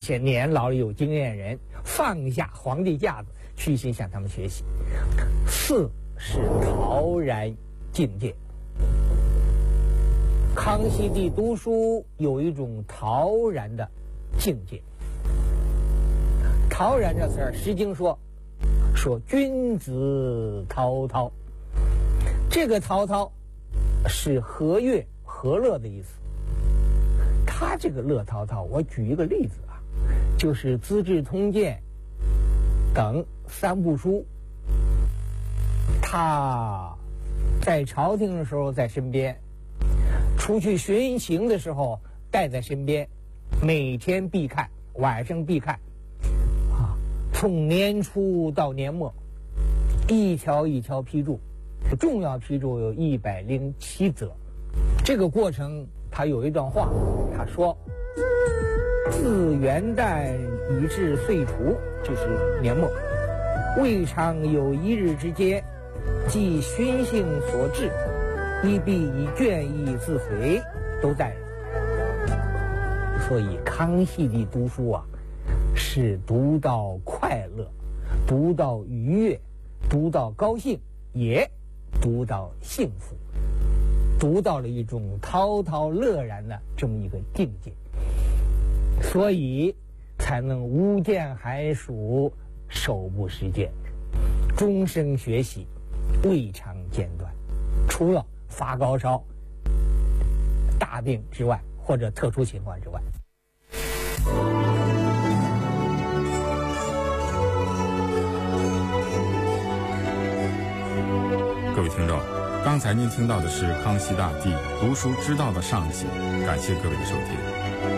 些年老有经验人放下皇帝架子，虚心向他们学习。4是陶然境界。康熙帝读书有一种陶然的境界。陶然这词儿，《诗经》说君子滔滔。这个滔滔是和悦和乐的意思。他这个乐滔滔，我举一个例子啊，就是《资治通鉴》等3部书，他在朝廷的时候在身边，出去巡行的时候带在身边，每天必看，晚上必看，从年初到年末，一条一条批注，重要批注有107则。这个过程他有一段话，他说：自元旦以至岁除，就是年末，未尝有一日之间，即巡幸所至，亦必以倦意自回，都在。所以康熙帝读书啊，是读到快乐，读到愉悦，读到高兴，也读到幸福，读到了一种滔滔乐然的这么一个境界，所以才能无间寒暑，手不释卷，终生学习，未尝间断。除了发高烧、大病之外，或者特殊情况之外。 各位听众，刚才您听到的是康熙大帝读书之道的上集，感谢各位的收听。